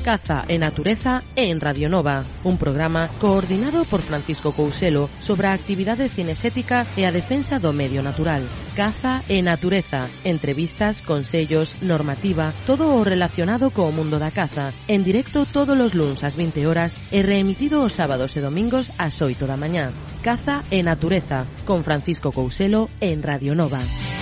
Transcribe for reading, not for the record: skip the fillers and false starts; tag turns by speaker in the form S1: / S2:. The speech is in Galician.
S1: Caza e Natureza en Radio Nova, un programa coordinado por Francisco Couselo sobre a actividade cinexética e a defensa do medio natural. Caza e Natureza, entrevistas, consellos, normativa, todo o relacionado co mundo da caza, en directo todos os luns ás 20 horas e reemitido os sábados e domingos ás 8 da mañá. Caza e Natureza, con Francisco Couselo en Radio Nova.